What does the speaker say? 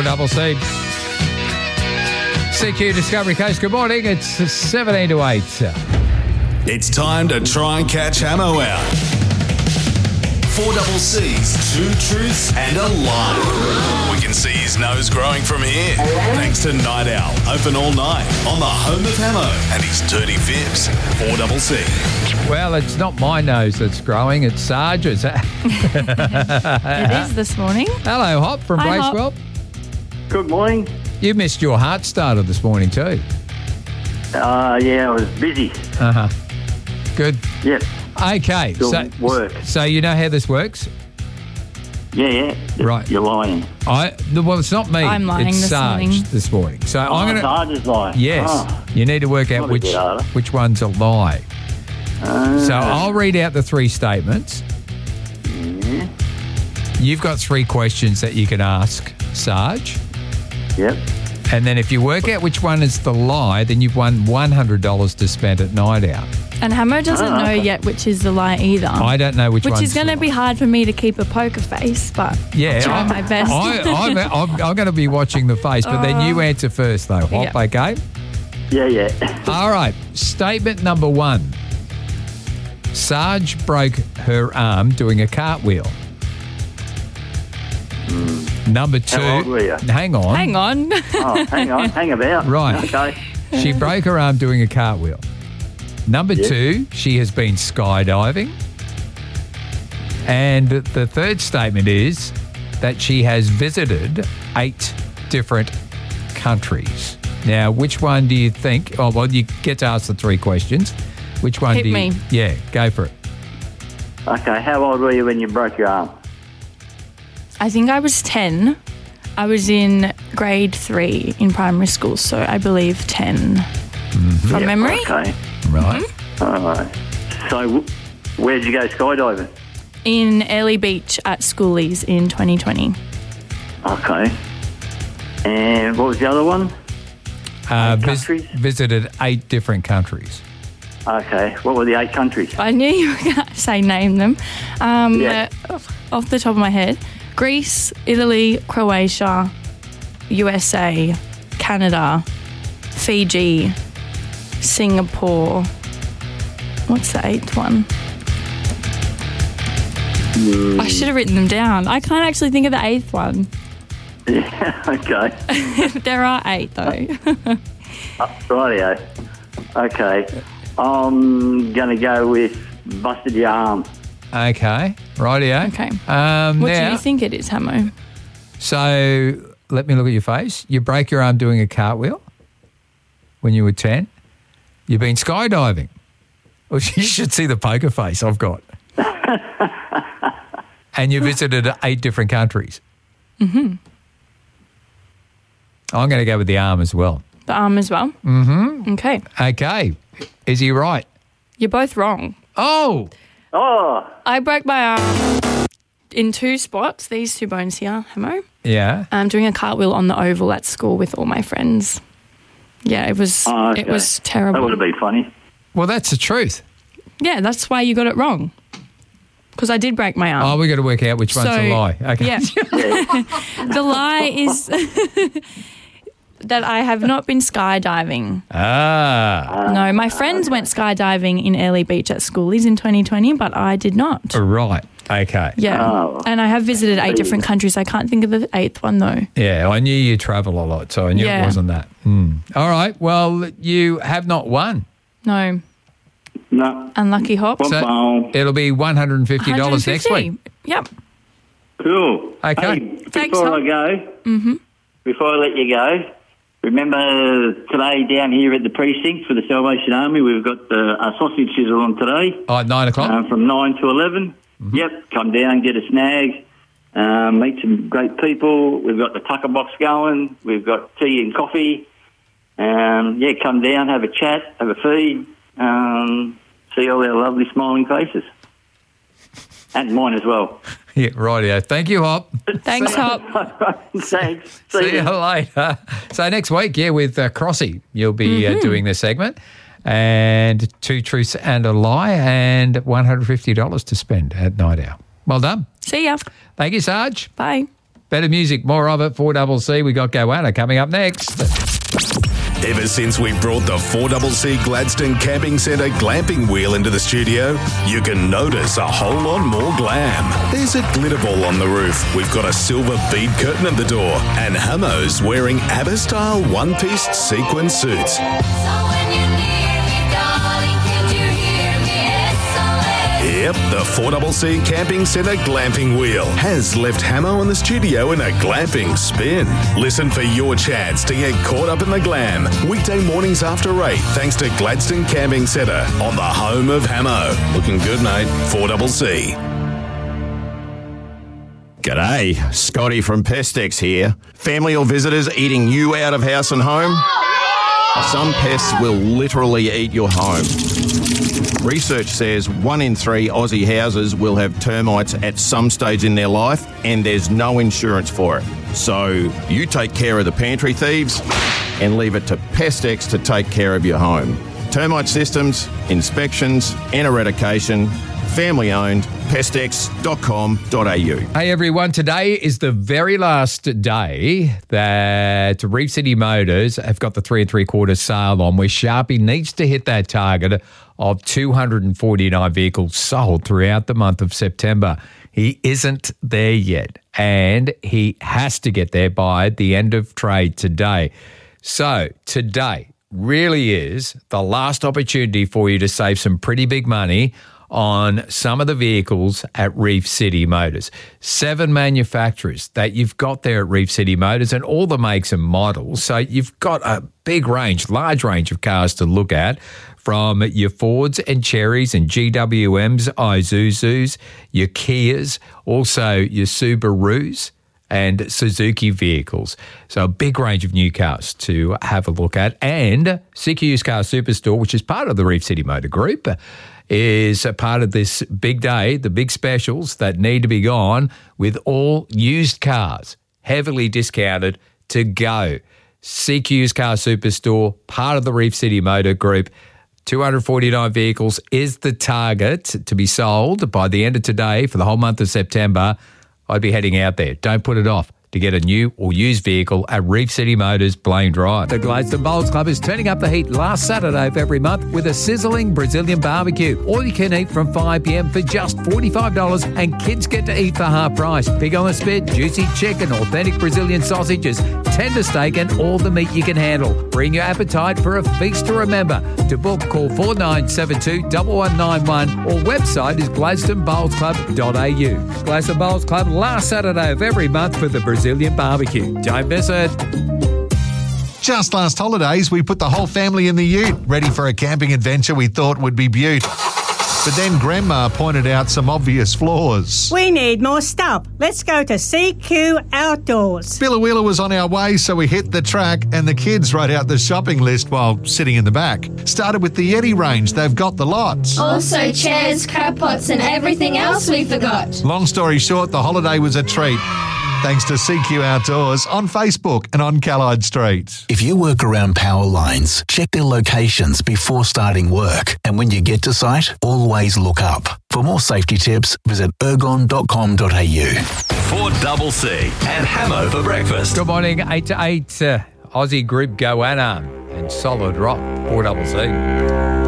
4CC. CQ Discovery Coast. Good morning. It's 17 to 8. It's time to try and catch Hamo out. 4CC's 2 truths and a lie. We can see his nose growing from here. Thanks to Night Owl. Open all night on the home of Hamo and his dirty fibs. 4CC. Well, it's not my nose that's growing. It's Sarge's. It is this morning. Hello, Hop from Hi, Hop. Bracewell. Good morning. You missed your heart starter this morning too. Yeah, I was busy. Uh-huh. Good. Yep. Okay. Doing work. So you know how this works? Yeah. Right. You're lying. Well, it's not me. I'm lying it's this Sarge morning. this morning. So I'm going to... Sarge is lying. Yes. Oh. You need to work out Not a bit harder. which one's a lie. So I'll read out the 3 statements. Yeah. You've got 3 questions that you can ask Sarge. Yep. And then if you work out which one is the lie, then you've won $100 to spend at Night Out. And Hamo doesn't know yet which is the lie either. I don't know which Which one's is going to the be hard for me to keep a poker face, but Yeah, I'll try my best. I'm going to be watching the face, but then you answer first, though. Hop, Yeah. okay? Yeah. All right. Statement number 1. Sarge broke her arm doing a cartwheel. Number 2. How old were you? Hang on. Hang on. Oh, hang on. Hang about. Right. Okay. She broke her arm doing a cartwheel. Number 2, she has been skydiving. And the third statement is that she has visited 8 different countries. Now, which one do you think? Oh, well, you get to ask the 3 questions. Which one Hit do you... me. Yeah, go for it. Okay. How old were you when you broke your arm? I think I was 10. I was in grade 3 in primary school, so I believe 10 from memory. Okay. Right. All right. So, where'd you go skydiving? In Airlie Beach at Schoolies in 2020. Okay. And what was the other one? Countries? Visited 8 different countries. Okay. What were the 8 countries? I knew you were going to say name them. Yeah. Off the top of my head, Greece, Italy, Croatia, USA, Canada, Fiji, Singapore. What's the 8th one? I should have written them down. I can't actually think of the 8th one. Yeah. Okay. There are 8 though. Rightio. Okay. I'm going to go with busted your arm. Okay. Rightio. Okay. What What now, do you think it is, Hamo? So let me look at your face. You break your arm doing a cartwheel when you were 10. You've been skydiving. Well, you should see the poker face I've got. And you visited 8 different countries. Mm-hmm. I'm going to go with the arm as well. The arm as well? Mm-hmm. Okay. Okay. Is he right? You're both wrong. Oh, Oh, I broke my arm in 2 spots, these 2 bones here, Hamo. yeah. I'm doing a cartwheel on the oval at school with all my friends. Yeah, it was okay. it was That terrible. would have been funny. Well, that's the truth. Yeah, that's why you got it wrong. Because I did break my arm. Oh, we got to work out which one's a lie. Okay. Yeah. The lie is that I have not been skydiving. Ah, No, my friends went skydiving in Airlie Beach at Schoolies in 2020, but I did not. right. Okay. Yeah. Oh. And I have visited 8 different countries. I can't think of the 8th one, though. Yeah, I knew you travel a lot, so I knew it Yeah. wasn't that. All right. Well, you have not won. No. No. Unlucky Hop. So Wow. it'll be $150 next week. Yep. Cool. Okay. Hey, Thanks, before Hop. I go, before I let you go, remember today down here at the precinct for the Salvation Army, we've got our sausage sizzle on today Oh, at 9 o'clock? from 9 to 11. Yep, come down, get a snag, meet some great people. We've got the tucker box going. We've got tea and coffee. Yeah, come down, have a chat, have a feed, see all their lovely smiling faces. And mine as well. Yeah, rightio. Thank you, Hop. Thanks, Hop. Thanks. See you later. So next week, with Crossy, you'll be doing this segment. And 2 truths and a lie and $150 to spend at Night Owl. Well done. See ya. Thank you, Sarge. Bye. Better music, more of it, 4CC. We got Goanna coming up next. Ever since we brought the 4CC Gladstone Camping Centre glamping wheel into the studio, you can notice a whole lot more glam. There's a glitter ball on the roof. We've got a silver bead curtain at the door. And Hamo's wearing ABBA-style one-piece sequin suits. Yep, the 4CC Camping Centre glamping wheel has left Hamo in the studio in a glamping spin. Listen for your chance to get caught up in the glam. Weekday mornings after 8, thanks to Gladstone Camping Centre on the home of Hamo. Looking good, mate. 4CC. G'day, Scotty from Pestex here. Family or visitors eating you out of house and home? Some pests will literally eat your home. Research says 1 in 3 Aussie houses will have termites at some stage in their life, and there's no insurance for it. So you take care of the pantry thieves and leave it to Pestex to take care of your home. Termite systems, inspections and eradication. Family owned, pestex.com.au. Hey everyone, today is the very last day that Reef City Motors have got the 3 3/4 sale on, where Sharpie needs to hit that target of 249 vehicles sold throughout the month of September. He isn't there yet, and he has to get there by the end of trade today. So today really is the last opportunity for you to save some pretty big money on some of the vehicles at Reef City Motors. 7 manufacturers that you've got there at Reef City Motors, and all the makes and models. So you've got a big range, large range of cars to look at, from your Fords and Cherries and GWMs, Isuzus, your Kias, also your Subarus and Suzuki vehicles. So a big range of new cars to have a look at. And CQ Used Car Superstore, which is part of the Reef City Motor Group, is a part of this big day, the big specials that need to be gone, with all used cars heavily discounted to go. CQ Used Car Superstore, part of the Reef City Motor Group. 249 vehicles is the target to be sold by the end of today for the whole month of September. I'd be heading out there. Don't put it off to get a new or used vehicle at Reef City Motors, Blaine Drive. The Gladstone Bowls Club is turning up the heat last Saturday of every month with a sizzling Brazilian barbecue. All you can eat from 5 p.m. for just $45, and kids get to eat for half price. Pig on the spit, juicy chicken, authentic Brazilian sausages, tender steak, and all the meat you can handle. Bring your appetite for a feast to remember. To book, call 4972-1191 or website is gladstonebowlsclub.au. Gladstone Bowls Club last Saturday of every month for the Brazilian barbecue. Don't miss it. Just last holidays, we put the whole family in the ute, ready for a camping adventure we thought would be beaut. But then Grandma pointed out some obvious flaws. We need more stuff. Let's go to CQ Outdoors. Billawheeler was on our way, so we hit the track, and the kids wrote out the shopping list while sitting in the back. Started with the Yeti range. They've got the lots. Also chairs, crab pots and everything else we forgot. Long story short, the holiday was a treat. Thanks to CQ Outdoors on Facebook and on Callide Street. If you work around power lines, check their locations before starting work. And when you get to site, always look up. For more safety tips, visit ergon.com.au. 4CC and Hamo for breakfast. Good morning, 8 to 8. Aussie group Goanna and Solid Rock, 4CC.